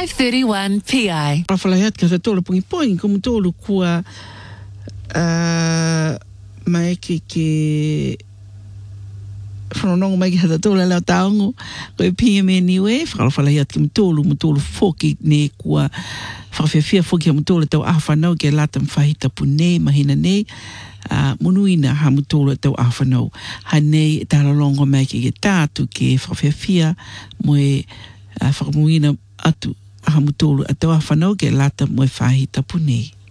531 PI. Rafalahat ka sa tolo pungi poing como tolo kua mai ke whanonongo mai ki hata tōla lau taongo koe PME niwe whakalahiat ki mtolo foki ne kua whakawhiawhia foki ha mtolo tau awhanau ke lata mwhahita pune mahina nei munuina ha mtolo tau awhanau ha nei talalongo mai ki tātu ke whakawhiawhia moe whakamuina atu ha mtolo tau awhanau ke lata moe whahita pune